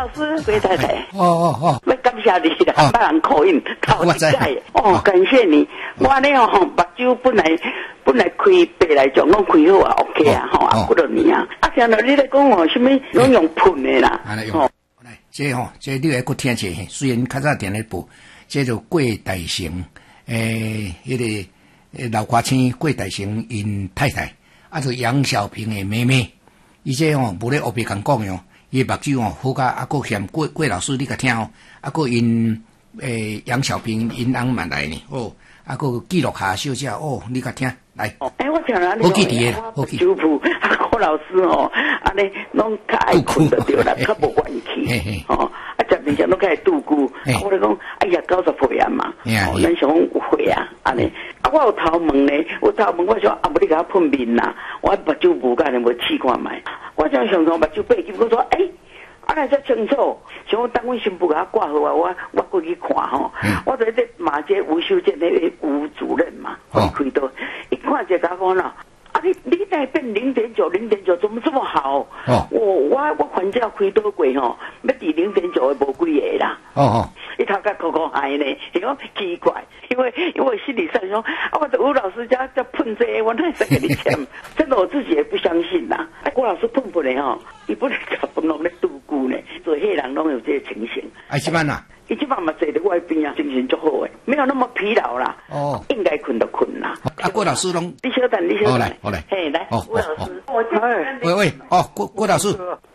老师，鬼太太。 哦， 要感谢你啦，把人口音考一届。哦，感谢你。我呢目睭本来开白来讲，拢开好啊 ，OK 啊，啊，几多年啊。听到你咧讲什么拢用喷的啦。 来，这你来搁听者，虽然较早电咧播，这就郭大成，迄个老花青郭大成因太太，就杨小平的妹妹，伊这无咧后边共讲哟。伊目睭好甲啊，佫嫌郭老师你甲听啊，佫因杨小平因翁嘛来呢佫记录下小姐你甲听来。 我听人好记伫个，好记。 主妇郭老师安尼拢较爱困就对啦，较无怨气10年前拢较爱度孤。我咧讲，哎呀90岁啊嘛，咱想讲有岁啊，安尼。我有头毛呢，我想无你甲我喷面啦，我目睭无甲你无试看卖。我想目睭背金，我说来才清楚，想我等阮新妇甲我挂号啊，我过去看我在这马街吴秀健那个吴主任嘛，开刀，一看就甲我讲啦，你再变0.9，怎么这么好？我还价开刀过要抵0.9的无几个啦。一头壳哭嗨呢，伊讲奇怪，因为心理上说我的吴老师家喷这个，我哪会给你签？真的我自己也不相信呐。郭老师喷的伊不能甲喷拢咧度孤呢，做迄人拢有这个情形。 即摆呐， 伊即摆嘛坐伫我边啊，精神足好诶，没有那么疲劳啦。应该困就困啦。 郭老师拢， 你稍等。 好来， 嘿，来，郭老师， 喂，郭老师，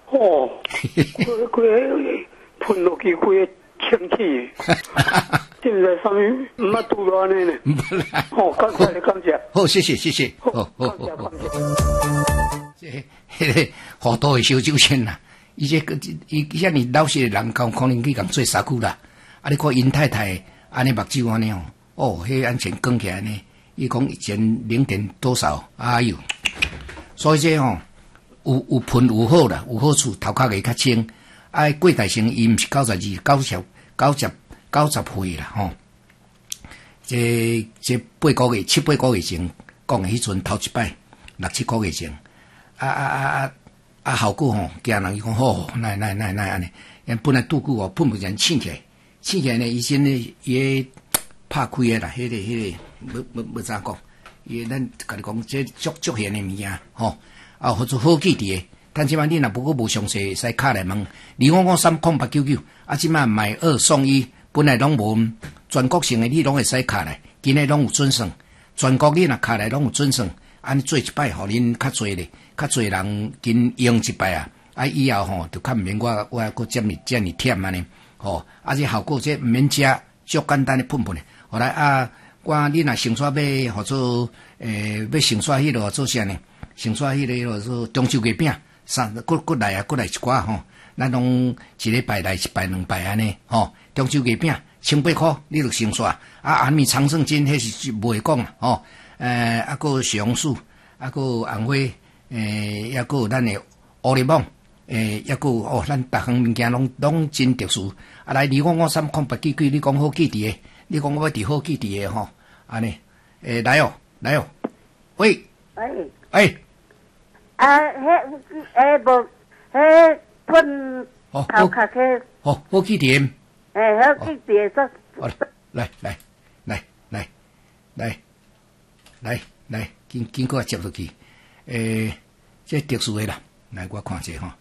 喷落去开氢气，现在上面唔捌拄到安尼呢。感谢。 好，谢谢。 感谢。这好多的小酒仙啦，伊遐尼老实的人，可能去共做沙久啦。你看因太太安尼目睭安尼迄安全光起来呢。伊讲以前0点多少，哎呦，所以这有喷有好啦，有好处，头壳会较清。郭大成伊毋是90岁啦这8个月7、8个月前讲的迄阵头一摆6、7个月前，效果惊人伊讲来安尼，因本来拄久喷不然醒起来呢，以前呢伊拍开的啦，迄个要怎讲？伊咱甲你讲，这足现的物件或者好记伫诶。但即摆你若不过无详细，使敲来问2553899，即摆买2送1，本来拢无全国性的，你拢会使敲来，今日拢有准算，全国你若敲来拢有准算，安尼做一摆，互恁较侪咧，较侪人跟用一摆以后就较毋免我搁遮尔忝安尼，这效果这毋免食，足简单的喷的。后来你若成煞要或者要成煞迄落做啥呢？成煞迄个做中秋月饼。过来一寡咱拢一礼拜来1摆2摆安尼中秋月饼1800块，你就成煞安米长胜金迄是袂讲啦个西红柿个红花还个咱的乌里网还个咱逐项物件拢真特殊来2553899，你讲好记伫诶，你讲我要伫好记伫诶安尼来喂迄喷头壳去， 好记点， 好记点说， 来，经过接落去，这特殊的啦，来我看者